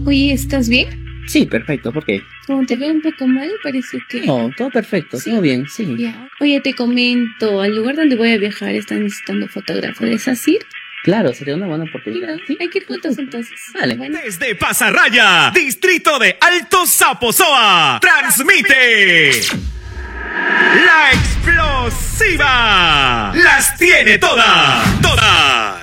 Oye, ¿estás bien? Sí, perfecto, ¿por qué? Como te veo un poco mal, parece que... No, todo perfecto, ¿Sí? todo bien, sí. Ya. Oye, te comento, al lugar donde voy a viajar están necesitando fotógrafo. ¿Deseas ir? Claro, sería una buena oportunidad. Mira, hay que ir juntos entonces. Vale. Bueno. Desde Pasarraya, distrito de Alto Saposoa, transmite La Explosiva. Las tiene todas, todas.